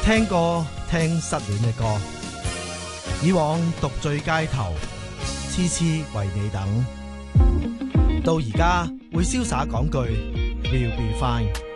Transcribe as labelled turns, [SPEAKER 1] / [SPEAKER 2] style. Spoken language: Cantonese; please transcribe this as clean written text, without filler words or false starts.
[SPEAKER 1] 聽歌聽失戀嘅歌，以往獨醉街頭，痴痴為你等，到而家會瀟灑講句 We'll be fine。